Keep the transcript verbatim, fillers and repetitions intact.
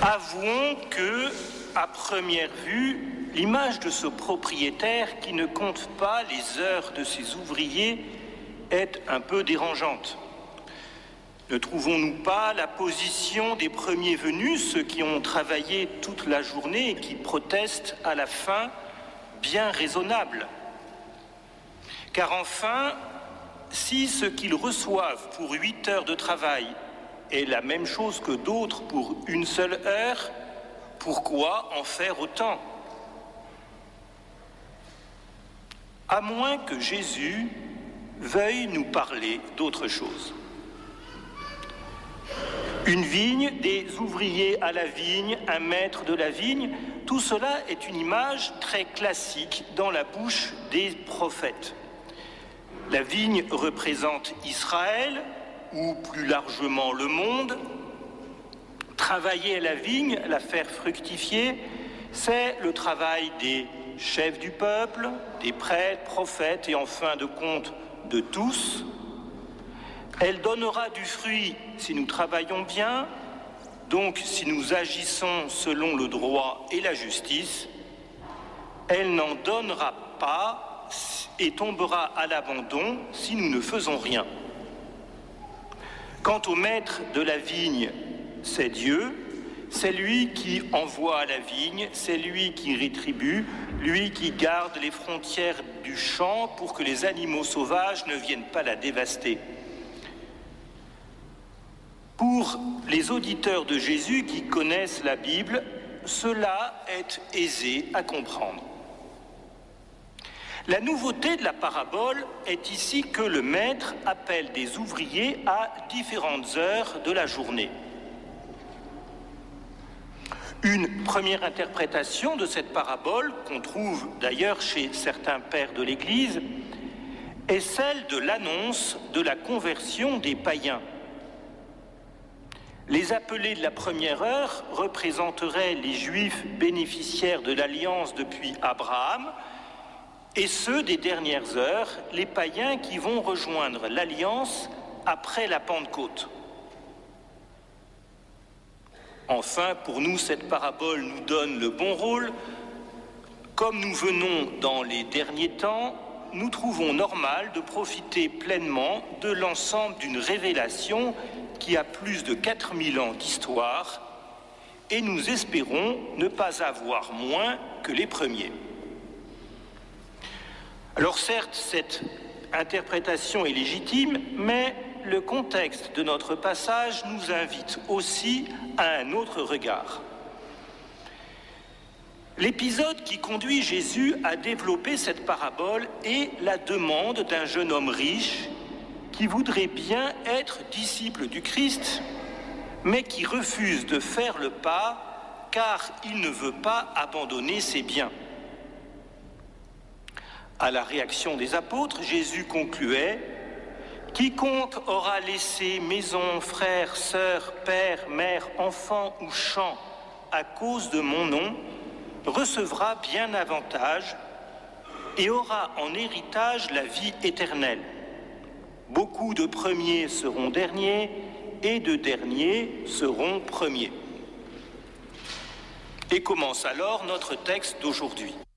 Avouons que, à première vue, l'image de ce propriétaire qui ne compte pas les heures de ses ouvriers est un peu dérangeante. Ne trouvons-nous pas la position des premiers venus, ceux qui ont travaillé toute la journée et qui protestent à la fin, bien raisonnable? Car enfin, si ce qu'ils reçoivent pour huit heures de travail est la même chose que d'autres pour une seule heure, pourquoi en faire autant? À moins que Jésus veuille nous parler d'autre chose. Une vigne, des ouvriers à la vigne, un maître de la vigne, tout cela est une image très classique dans la bouche des prophètes. La vigne représente Israël, ou plus largement le monde. Travailler à la vigne, la faire fructifier, c'est le travail des chefs du peuple, des prêtres, prophètes et en fin de compte de tous. Elle donnera du fruit si nous travaillons bien, donc si nous agissons selon le droit et la justice. Elle n'en donnera pas et tombera à l'abandon si nous ne faisons rien. Quant au maître de la vigne, c'est Dieu, c'est lui qui envoie à la vigne, c'est lui qui rétribue, lui qui garde les frontières du champ pour que les animaux sauvages ne viennent pas la dévaster. Pour les auditeurs de Jésus qui connaissent la Bible, cela est aisé à comprendre. La nouveauté de la parabole est ici que le maître appelle des ouvriers à différentes heures de la journée. Une première interprétation de cette parabole, qu'on trouve d'ailleurs chez certains pères de l'Église, est celle de l'annonce de la conversion des païens. Les appelés de la première heure représenteraient les Juifs bénéficiaires de l'Alliance depuis Abraham, et ceux des dernières heures, les païens qui vont rejoindre l'Alliance après la Pentecôte. Enfin, pour nous, cette parabole nous donne le bon rôle. Comme nous venons dans les derniers temps, nous trouvons normal de profiter pleinement de l'ensemble d'une révélation qui a plus de quatre mille ans d'histoire, et nous espérons ne pas avoir moins que les premiers. Alors certes, cette interprétation est légitime, mais le contexte de notre passage nous invite aussi à un autre regard. L'épisode qui conduit Jésus à développer cette parabole est la demande d'un jeune homme riche qui voudrait bien être disciple du Christ, mais qui refuse de faire le pas car il ne veut pas abandonner ses biens. À la réaction des apôtres, Jésus concluait « Quiconque aura laissé maison, frères, sœurs, père, mère, enfants ou champs à cause de mon nom, recevra bien davantage et aura en héritage la vie éternelle. Beaucoup de premiers seront derniers et de derniers seront premiers. » Et commence alors notre texte d'aujourd'hui.